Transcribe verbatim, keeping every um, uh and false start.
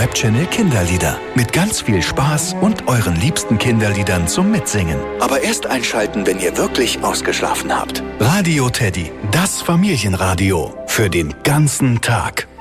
Webchannel Kinderlieder. Mit ganz viel Spaß und euren liebsten Kinderliedern zum Mitsingen. Aber erst einschalten, wenn ihr wirklich ausgeschlafen habt. Radio Teddy, das Familienradio. Für den ganzen Tag.